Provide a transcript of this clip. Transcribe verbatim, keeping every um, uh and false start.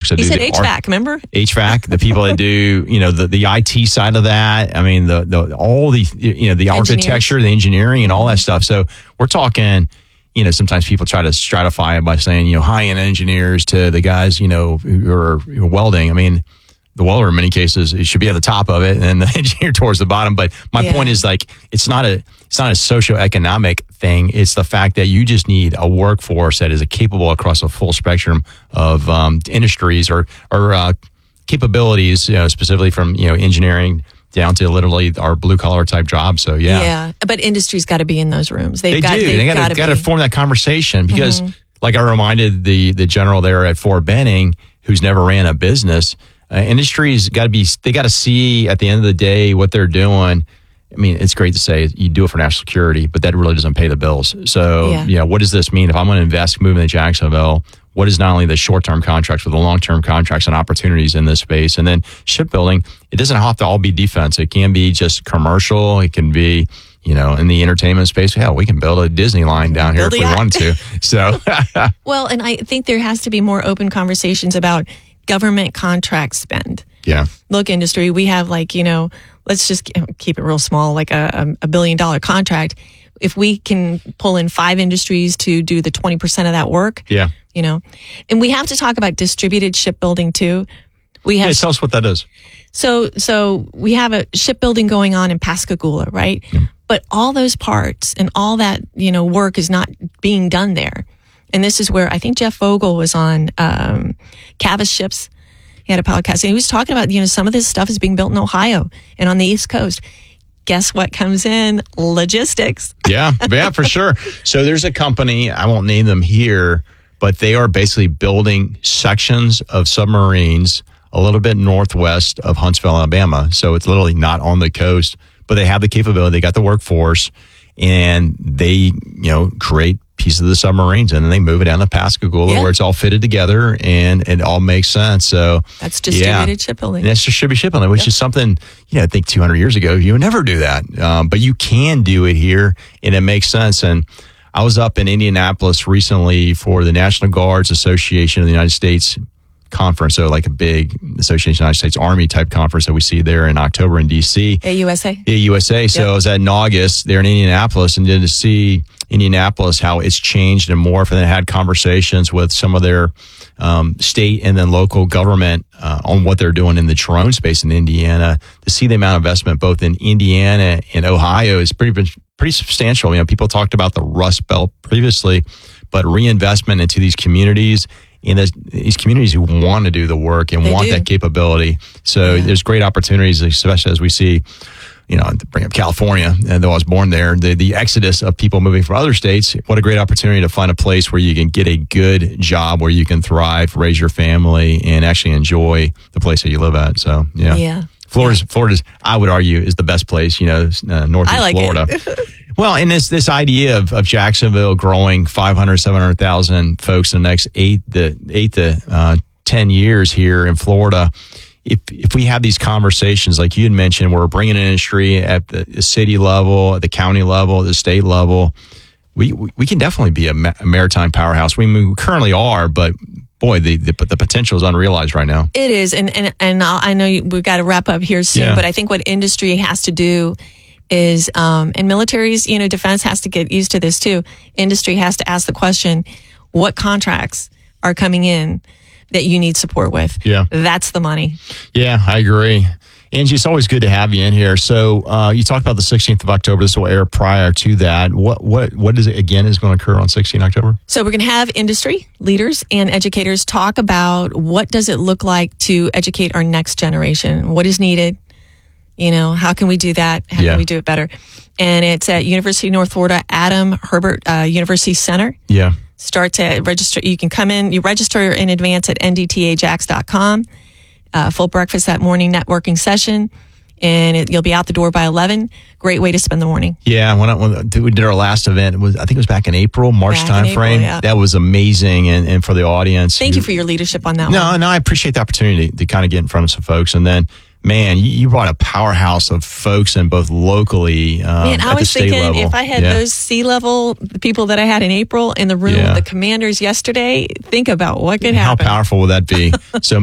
that he do said the H V A C, arch- remember? H V A C, the people that do, you know, the, the I T side of that. I mean, the, the all the, you know, the Engineers. architecture, the engineering and all that stuff. So we're talking, you know, sometimes people try to stratify it by saying, you know, high-end engineers to the guys, you know, who are, who are welding. I mean, the welder in many cases, it should be at the top of it and the engineer towards the bottom. But my Yeah. point is, like, it's not a, it's not a socioeconomic thing. It's the fact that you just need a workforce that is capable across a full spectrum of um, industries or, or uh, capabilities, you know, specifically from, you know, engineering down to literally our blue collar type jobs. So yeah, Yeah, but industry's got to be in those rooms. They've they got, do. They've They got to got to be. form that conversation because, Mm-hmm. like I reminded the the general there at Fort Benning, who's never ran a business. Uh, industry's got to be. They got to see at the end of the day what they're doing. I mean, it's great to say you do it for national security, but that really doesn't pay the bills. So, Yeah. yeah, what does this mean if I'm going to invest, moving to Jacksonville? What is not only the short-term contracts, but the long-term contracts and opportunities in this space? And then shipbuilding, it doesn't have to all be defense. It can be just commercial. It can be, you know, in the entertainment space. Hell, we can build a Disney line down here Build if a we yacht. want to. So, Well, and I think there has to be more open conversations about government contract spend. yeah, Look, industry, we have like, you know, let's just keep it real small, like a, a billion dollar contract. If we can pull in five industries to do the twenty percent of that work, yeah. you know, and we have to talk about distributed shipbuilding too. We have Yeah, tell us what that is. So, so we have a shipbuilding going on in Pascagoula, right? But all those parts and all that, you know, work is not being done there. And this is where I think Jeff Vogel was on, um, Cavas Ships. He had a podcast and he was talking about, you know, some of this stuff is being built in Ohio and on the East Coast. Guess what comes in? Logistics. Yeah, yeah, for sure. So there's a company, I won't name them here, but they are basically building sections of submarines a little bit northwest of Huntsville, Alabama. So it's literally not on the coast, but they have the capability. They got the workforce, and they, you know, create pieces of the submarines, and then they move it down to Pascagoula Yeah. where it's all fitted together and it all makes sense. So That's distributed yeah. shipbuilding. And that's distributed shipbuilding, which is something, you know, I think two hundred years ago, you would never do that. Um, but you can do it here, and it makes sense. And I was up in Indianapolis recently for the National Guards Association of the United States conference. So like a big Association of the United States Army type conference that we see there in October in D C. A U S A. A U S A. So Yep. I was at Naugus there in Indianapolis and did to see Indianapolis, how it's changed and morphed, and then had conversations with some of their um, state and then local government uh, on what they're doing in the drone space in Indiana. To see the amount of investment both in Indiana and Ohio is pretty pretty substantial. You know, people talked about the Rust Belt previously, but reinvestment into these communities, in this, these communities who want to do the work and They want do. that capability. So Yeah. there's great opportunities, especially as we see, you know, to bring up California, and though I was born there, the, the exodus of people moving from other states. What a great opportunity to find a place where you can get a good job, where you can thrive, raise your family, and actually enjoy the place that you live at. So, yeah. Yeah. Florida's, Florida's, I would argue, is the best place, you know, uh, northeast I like Florida. it. Well, and this this idea of, of Jacksonville growing five hundred, seven hundred thousand folks in the next eight to eight to uh, ten years here in Florida, if if we have these conversations like you had mentioned, where we're bringing an industry at the, the city level, at the county level, the state level, we we, we can definitely be a, ma- a maritime powerhouse. We, we currently are, but boy, the, the the potential is unrealized right now. It is, and and and I'll- I know you, we've got to wrap up here soon, Yeah. but I think what industry has to do is, um, and militaries, you know, defense has to get used to this too. Industry has to ask the question: what contracts are coming in that you need support with? Yeah. That's the money. Yeah, I agree. Angie, it's always good to have you in here. So uh, you talked about the sixteenth of October. This will air prior to that. What what what is it again is going to occur on sixteenth of October? So we're going to have industry leaders and educators talk about what does it look like to educate our next generation? What is needed? You know, how can we do that? How Yeah. can we do it better? And it's at University of North Florida, Adam Herbert uh, University Center. Yeah. Start to register. You can come in, you register in advance at N D T A jax dot com. Uh, full breakfast that morning networking session. And it, you'll be out the door by eleven. Great way to spend the morning. Yeah, when, I, when we did our last event, it was I think it was back in April, March Back in time April, frame. yeah. That was amazing, and, and for the audience. Thank you for your leadership on that No, one. no, I appreciate the opportunity to kind of get in front of some folks, and then. Man, you, you brought a powerhouse of folks in both locally um, Man, I at the was state thinking level. if I had Yeah. those C-level people that I had in April in the room Yeah. with the commanders yesterday, think about what could How happen. powerful would that be? So